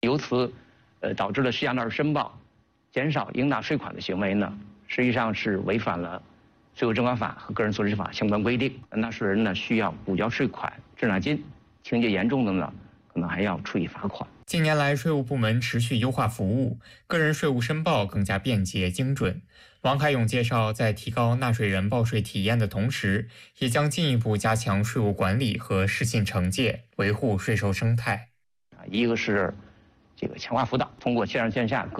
由此导致了适当的申报、减少应纳税款的行为呢，实际上是违反了税务征管法和个人所得税法相关规定。纳税人呢需要补交税款、滞纳金，情节严重的呢，可能还要处以罚款。 近年来，税务部门持续优化服务，个人税务申报更加便捷精准。王凯勇介绍，在提高纳税人报税体验的同时，也将进一步加强税务管理和失信惩戒，维护税收生态。 一个是这个强化辅导，通过线上线下各